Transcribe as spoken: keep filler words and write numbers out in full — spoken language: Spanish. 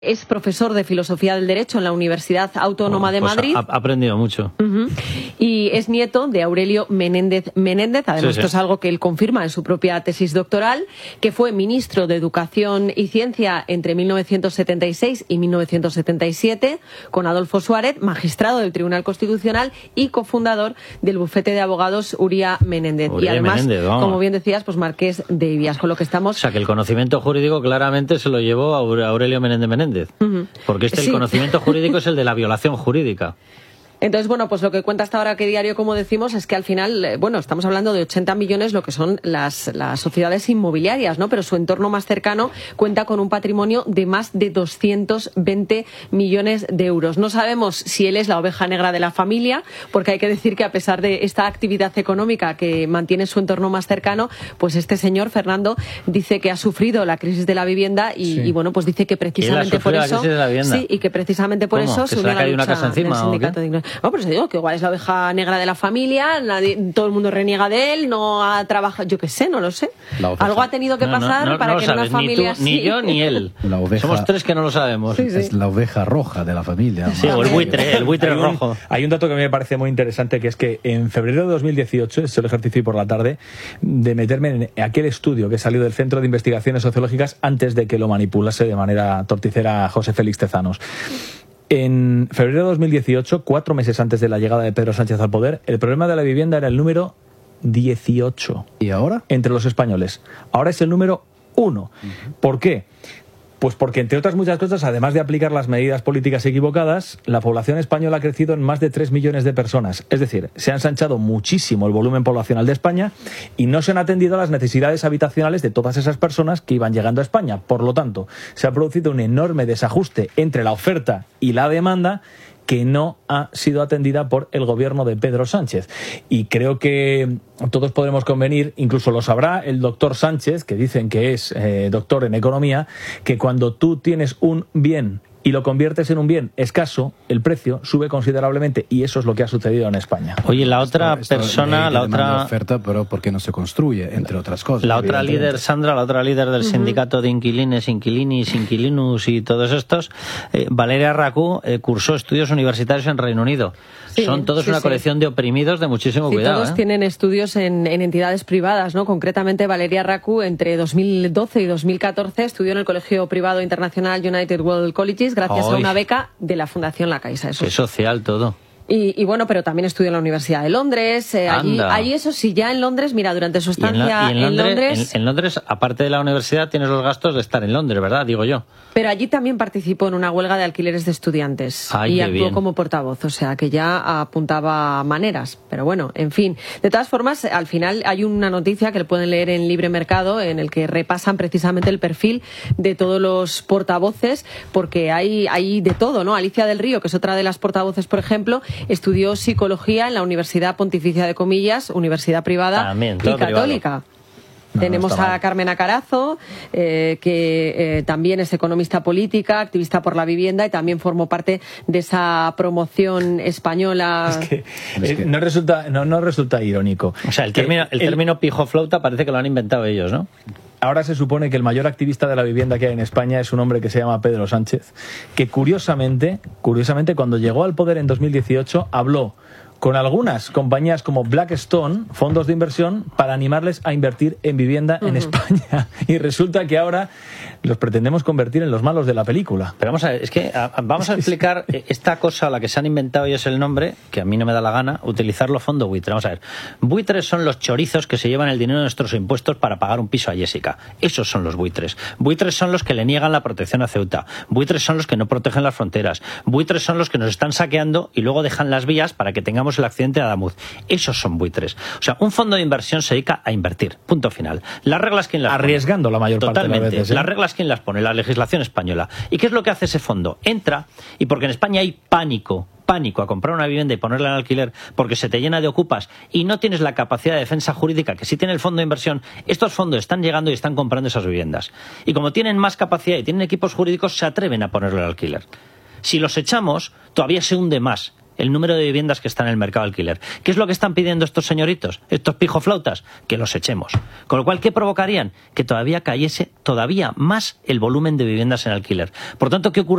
Es profesor de Filosofía del Derecho en la Universidad Autónoma oh, de pues Madrid. Ha, ha aprendido mucho. Uh-huh. Y es nieto de Aurelio Menéndez Menéndez, además sí, sí. esto es algo que él confirma en su propia tesis doctoral, que fue ministro de Educación y Ciencia entre mil novecientos setenta y seis y mil novecientos setenta y siete, con Adolfo Suárez, magistrado del Tribunal Constitucional y cofundador del bufete de abogados Uría Menéndez. Uría y además, Menéndez, como bien decías, pues marqués de Ibias, con lo que estamos... O sea, que el conocimiento jurídico claramente se lo llevó a Aurelio Menéndez Menéndez. Uh-huh. Porque este, sí. el conocimiento jurídico es el de la violación jurídica. Entonces, bueno, pues lo que cuenta hasta ahora Que Diario, como decimos, es que al final, bueno, estamos hablando de ochenta millones, lo que son las, las sociedades inmobiliarias, ¿no? Pero su entorno más cercano cuenta con un patrimonio de más de doscientos veinte millones de euros. No sabemos si él es la oveja negra de la familia, porque hay que decir que a pesar de esta actividad económica que mantiene su entorno más cercano, pues este señor, Fernando, dice que ha sufrido la crisis de la vivienda y, sí. y bueno, pues dice que precisamente por eso... La crisis de la vivienda. Sí, y que precisamente por ¿Cómo? eso... ¿Que se le ha caído una casa encima o qué? No, pero se digo que igual es la oveja negra de la familia, nadie, todo el mundo reniega de él, no ha trabajado, yo qué sé, no lo sé. Algo ha tenido que pasar no, no, para no que sabes, en una familia ni tú, así... Ni yo ni él. La oveja... Somos tres que no lo sabemos. Sí, sí. Es la oveja roja de la familia. Sí, o el buitre, el buitre hay un, rojo. Hay un dato que a mí me parece muy interesante, que es que en febrero de dos mil dieciocho, es el ejercicio por la tarde, de meterme en aquel estudio que salió del Centro de Investigaciones Sociológicas antes de que lo manipulase de manera torticera José Félix Tezanos. En febrero de dos mil dieciocho, cuatro meses antes de la llegada de Pedro Sánchez al poder, el problema de la vivienda era el número dieciocho. ¿Y ahora? Entre los españoles. Ahora es el número uno. Uh-huh. ¿Por qué? Pues porque, entre otras muchas cosas, además de aplicar las medidas políticas equivocadas, la población española ha crecido en más de tres millones de personas. Es decir, se ha ensanchado muchísimo el volumen poblacional de España y no se han atendido a las necesidades habitacionales de todas esas personas que iban llegando a España. Por lo tanto, se ha producido un enorme desajuste entre la oferta y la demanda que no ha sido atendida por el gobierno de Pedro Sánchez. Y creo que todos podremos convenir, incluso lo sabrá el doctor Sánchez, que dicen que es eh, doctor en economía, que cuando tú tienes un bien y lo conviertes en un bien escaso, el precio sube considerablemente, y eso es lo que ha sucedido en España. Oye, la otra esto, esto persona, la otra oferta, pero porque no se construye, entre otras cosas. La otra líder, Sandra, la otra líder del uh-huh. sindicato de inquilines, inquilinis, inquilinus y todos estos, eh, Valeria Racú, eh, cursó estudios universitarios en Reino Unido. Sí, Son todos sí, una sí. colección de oprimidos de muchísimo sí, cuidado. Todos ¿eh? tienen estudios en, en entidades privadas, ¿no? Concretamente, Valeria Racú, entre dos mil doce y dos mil catorce, estudió en el Colegio Privado Internacional United World Colleges gracias Oy. a una beca de la Fundación La Caixa. Eso es social todo. Y, y bueno, pero también estudió en la Universidad de Londres. Eh, allí, allí, eso sí, ya en Londres, mira, durante su estancia y en, la, y en, Londres, en Londres... En, en Londres, aparte de la universidad, tienes los gastos de estar en Londres, ¿verdad? Digo yo. Pero allí también participó en una huelga de alquileres de estudiantes. Ay, y qué actuó bien. como portavoz, o sea, que ya apuntaba maneras. Pero bueno, en fin. De todas formas, al final hay una noticia que le pueden leer en Libre Mercado, en el que repasan precisamente el perfil de todos los portavoces, porque hay, hay de todo, ¿no? Alicia del Río, que es otra de las portavoces, por ejemplo, estudió psicología en la Universidad Pontificia de Comillas, universidad privada También, y católica. Privado. No, Tenemos no a Carmen Acarazo, eh, que eh, también es economista política, activista por la vivienda y también formó parte de esa promoción española. Es que, es que... No, resulta, no, no resulta irónico. O sea, el término, el, el término pijoflauta parece que lo han inventado ellos, ¿no? Ahora se supone que el mayor activista de la vivienda que hay en España es un hombre que se llama Pedro Sánchez, que curiosamente, curiosamente cuando llegó al poder en dos mil dieciocho habló con algunas compañías como Blackstone, fondos de inversión, para animarles a invertir en vivienda uh-huh. en España. Y resulta que ahora los pretendemos convertir en los malos de la película. Pero vamos a ver, es que a, vamos a explicar esta cosa a la que se han inventado ellos el nombre, que a mí no me da la gana, utilizarlo fondo buitre. Vamos a ver, buitres son los chorizos que se llevan el dinero de nuestros impuestos para pagar un piso a Jessica. Esos son los buitres. Buitres son los que le niegan la protección a Ceuta. Buitres son los que no protegen las fronteras. Buitres son los que nos están saqueando y luego dejan las vías para que tengamos el accidente de Adamuz. Esos son buitres. O sea, un fondo de inversión se dedica a invertir. Punto final. Las reglas, ¿quién las pone? Arriesgando la mayor parte Totalmente. de las veces. ¿eh? Las reglas, ¿quién las pone? La legislación española. ¿Y qué es lo que hace ese fondo? Entra, y porque en España hay pánico, pánico a comprar una vivienda y ponerla en alquiler porque se te llena de ocupas y no tienes la capacidad de defensa jurídica que sí tiene el fondo de inversión, estos fondos están llegando y están comprando esas viviendas. Y como tienen más capacidad y tienen equipos jurídicos, se atreven a ponerlo en alquiler. Si los echamos, todavía se hunde más el número de viviendas que están en el mercado de alquiler. ¿Qué es lo que están pidiendo estos señoritos, estos pijoflautas? Que los echemos. Con lo cual, ¿qué provocarían? Que todavía cayese todavía más el volumen de viviendas en alquiler. Por tanto, ¿qué ocurre?